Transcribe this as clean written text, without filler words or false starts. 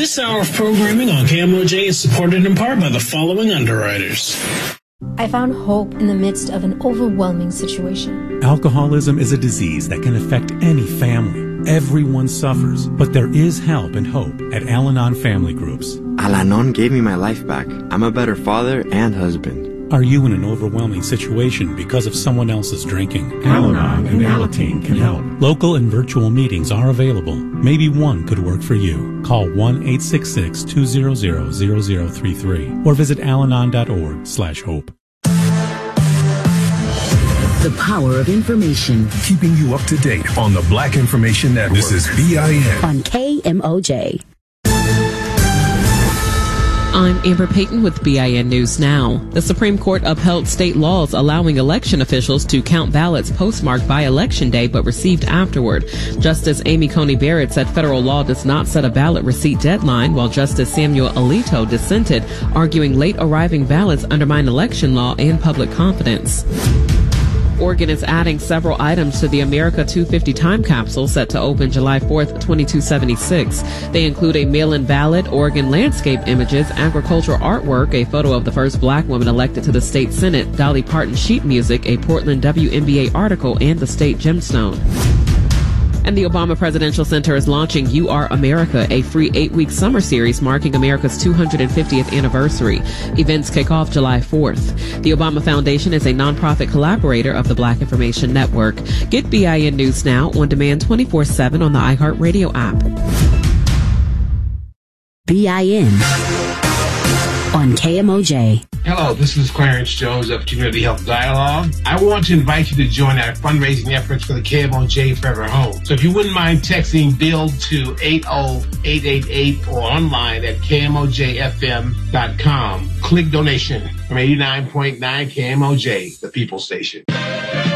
This hour of programming on KMOJ is supported in part by the following underwriters. I found hope in the midst of an overwhelming situation. Alcoholism is a disease that can affect any family. Everyone suffers, but there is help and hope at Al-Anon Family Groups. Al-Anon gave me my life back. I'm a better father and husband. Are you in an overwhelming situation because of someone else's drinking? Al-Anon and Alateen can help. Local and virtual meetings are available. Maybe one could work for you. Call 1-866-200-0033 or visit alanon.org/hope. The power of information. Keeping you up to date on the Black Information Network. This is BIN. On KMOJ. I'm Amber Payton with BIN News Now. The Supreme Court upheld state laws allowing election officials to count ballots postmarked by Election Day but received afterward. Justice Amy Coney Barrett said federal law does not set a ballot receipt deadline, while Justice Samuel Alito dissented, arguing late arriving ballots undermine election law and public confidence. Oregon is adding several items to the America 250 time capsule set to open July 4th, 2276. They include a mail-in ballot, Oregon landscape images, agricultural artwork, a photo of the first black woman elected to the state Senate, Dolly Parton sheet music, a Portland WNBA article, and the state gemstone. And the Obama Presidential Center is launching You Are America, a free 8-week summer series marking America's 250th anniversary. Events kick off July 4th. The Obama Foundation is a nonprofit collaborator of the Black Information Network. Get BIN News Now on demand 24/7 on the iHeartRadio app. BIN on KMOJ. Hello, this is Clarence Jones of Community Health Dialogue. I want to invite you to join our fundraising efforts for the KMOJ Forever Home. So if you wouldn't mind texting BUILD to 80888 or online at KMOJFM.com. Click donation from 89.9 KMOJ, the People Station.